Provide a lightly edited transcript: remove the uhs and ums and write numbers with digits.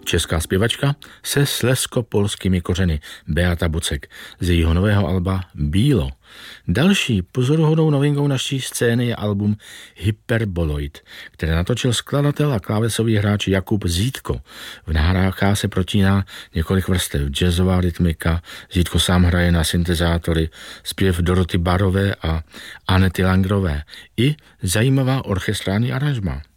česká zpěvačka se slezsko-polskými kořeny Beata Bucek z jejího nového alba Bílo. Další pozoruhodnou novinkou naší scény je album Hyperboloid, které natočil skladatel a klávesový hráč Jakub Zítko. V nahrávkách se protíná několik vrstev, jazzová rytmika, Zítko sám hraje na syntezátory, zpěv Doroty Barové a Anety Langrové i zajímavá orchestrální aranžma.